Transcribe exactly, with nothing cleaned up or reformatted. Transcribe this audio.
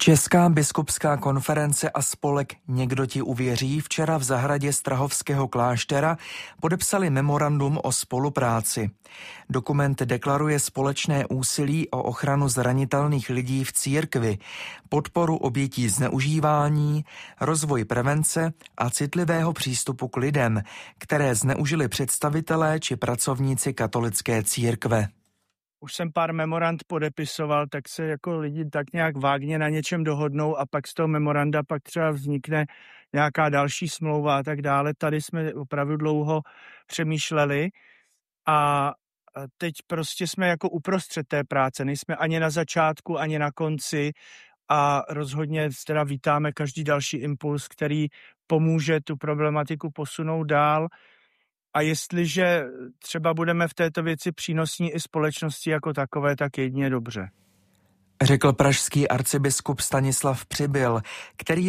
Česká biskupská konference a spolek Někdo ti uvěří včera v zahradě Strahovského kláštera podepsali memorandum o spolupráci. Dokument deklaruje společné úsilí o ochranu zranitelných lidí v církvi, podporu obětí zneužívání, rozvoj prevence a citlivého přístupu k lidem, které zneužili představitelé či pracovníci katolické církve. Už jsem pár memorand podepisoval, tak se jako lidi tak nějak vágně na něčem dohodnou a pak z toho memoranda pak třeba vznikne nějaká další smlouva a tak dále. Tady jsme opravdu dlouho přemýšleli a teď prostě jsme jako uprostřed té práce. Nejsme ani na začátku, ani na konci a rozhodně teda vítáme každý další impuls, který pomůže tu problematiku posunout dál. A jestliže třeba budeme v této věci přínosní i společnosti jako takové, tak jedině dobře. Řekl pražský arcibiskup Stanislav Přibyl, který